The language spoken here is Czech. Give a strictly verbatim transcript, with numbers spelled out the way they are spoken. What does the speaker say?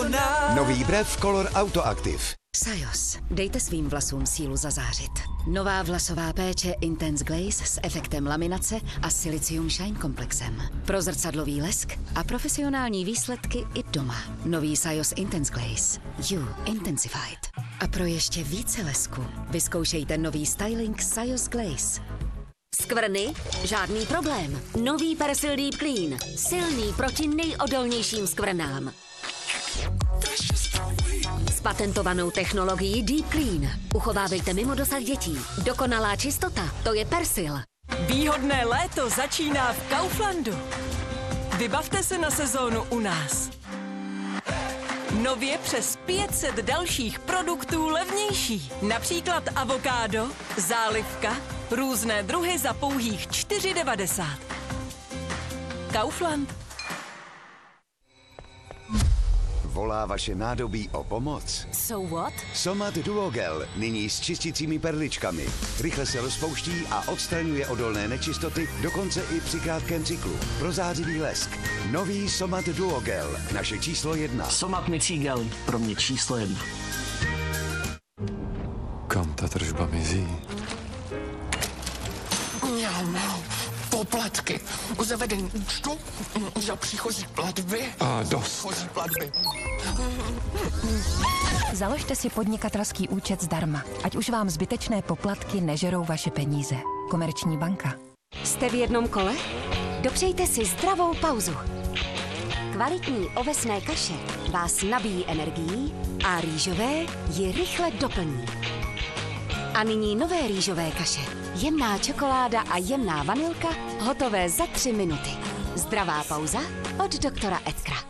nás. Nový Brev Color Auto Active. Sajos. Dejte svým vlasům sílu zazářit. Nová vlasová péče Intense Glaze s efektem laminace a Silicium Shine komplexem. Pro zrcadlový lesk a profesionální výsledky i doma. Nový Sajos Intense Glaze. You Intensified. A pro ještě více lesku vyzkoušejte nový styling Sajos Glaze. Skvrny? Žádný problém. Nový Persil Deep Clean. Silný proti nejodolnějším skvrnám. S patentovanou technologií Deep Clean. Uchovávejte mimo dosah dětí. Dokonalá čistota, to je Persil. Výhodné léto začíná v Kauflandu. Vybavte se na sezónu u nás. Nově přes pět set dalších produktů levnější. Například avokádo, zálivka, různé druhy za pouhých čtyři devadesát. Kaufland. Volá vaše nádobí o pomoc? So what? Somat Duogel, nyní s čistícími perličkami. Rychle se rozpouští a odstraňuje odolné nečistoty, dokonce i při krátkém cyklu. Pro zářivý lesk. Nový Somat Duogel, naše číslo jedna. Somat Micigel, pro mě číslo jedna. Kam ta tržba mizí? Mňau, mňau. Poplatky u zavedení účtu, za příchozí platby. A dost. Příchozí platby. Založte si podnikatelský účet zdarma, ať už vám zbytečné poplatky nežerou vaše peníze. Komerční banka. Jste v jednom kole? Dopřejte si zdravou pauzu. Kvalitní ovesné kaše vás nabíjí energií a rýžové ji rychle doplní. A nyní nové rýžové kaše. Jemná čokoláda a jemná vanilka hotové za tři minuty. Zdravá pauza od doktora Edkra.